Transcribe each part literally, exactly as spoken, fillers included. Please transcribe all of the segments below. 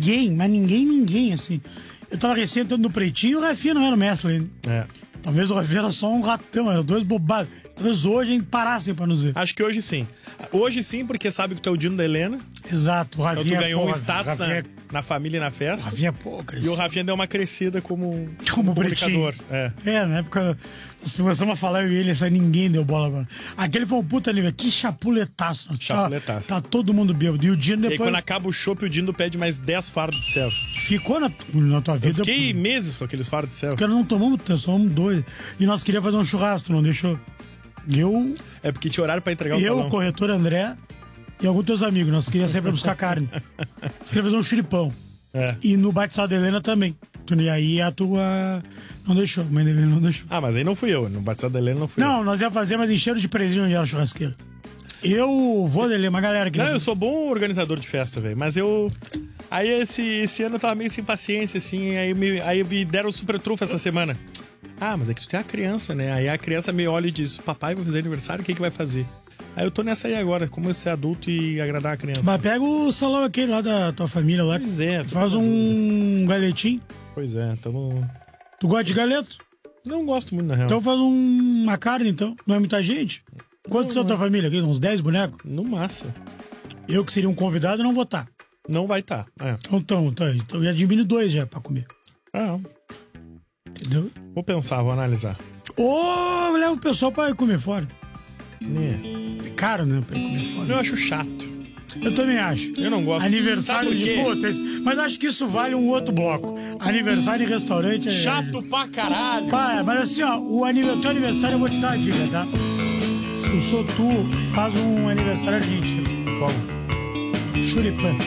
ninguém, mas ninguém, ninguém, assim. Eu tava recém entrando no Pretinho e o Rafinha não era o mestre ainda. É. Talvez o Rafinha era só um ratão, era dois bobados. Talvez hoje a gente parasse pra nos ver. Acho que hoje sim. Hoje sim, porque sabe que tu é o Dino da Helena. Exato, o Então Rafinha... tu ganhou pô, um status na, Rafinha, na família e na festa. Rafinha, pô, E cresceu. o Rafinha deu uma crescida como, Como comunicador. Pretinho. É. É, na época nós começamos a falar eu e ele, só ninguém deu bola agora. Aquele foi um puta nível, que chapuletaço. Chapuletaço. Tá, tá todo mundo bêbado. E o Dino E aí, depois quando acaba o chopp, o Dino pede mais dez fardos de céu. ficou na, na tua Eu vida. fiquei meses com aqueles fardos de céu. Porque nós não tomamos tanto, só tomamos dois. E nós queríamos fazer um churrasco, não deixou. Eu, É porque tinha horário pra entregar o eu salão. o corretor André e alguns teus amigos, nós queríamos sair pra buscar carne. Nós queríamos fazer um churipão. É. E no batizado da Helena também. E aí a tua não deixou, a mãe da Helena não deixou. Ah, mas aí não fui eu. No batizado da Helena não fui eu. Não, nós ia fazer, mas encheram de presídio onde era a churrasqueira. Eu vou dele, uma galera que. Não, eu sou bom organizador de festa, velho. Mas eu... Aí esse, esse ano eu tava meio sem paciência, assim. Aí me, aí me deram super trufa essa semana. Ah, mas é que tu tem a criança, né? Aí a criança me olha e diz: papai vai fazer aniversário, o que que vai fazer? Aí eu tô nessa aí agora, como eu ser adulto e agradar a criança. Mas pega o salão aquele lá da tua família lá. Pois é. tô Faz na um dúvida. galetinho. Pois é, tamo... Tu gosta de galeto? Não gosto muito, na real. Então faz um, uma carne, então. Não é muita gente? Quantos são tua família aqui? Uns dez bonecos? No massa. Eu que seria um convidado não vou estar. Não vai tá. É. Então, então, então, então já diminui dois já pra comer. Ah, Entendeu? vou pensar, vou analisar. Ou leva o pessoal pra ir comer fora. É. É caro, né? Pra ir comer fora. Eu acho chato. Eu também acho. Eu não gosto. Aniversário Sabe por de quê? puta, esse- mas acho que isso vale um outro bloco. Aniversário em restaurante é. Chato pra caralho. Pá, mas assim, ó, o aniv- teu aniversário eu vou te dar uma dica, tá? Se eu sou tu, faz um aniversário argentino. Como? Churipã.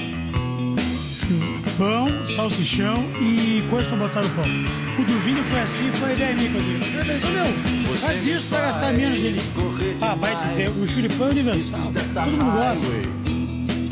Pão, salsichão e coisa pra botar no pão. O do Vini foi assim, foi a ideia minha que eu dei. Eu pensei, meu, faz isso pra gastar menos ele. Ah, vai ter o churipã é universal. Todo mundo gosta.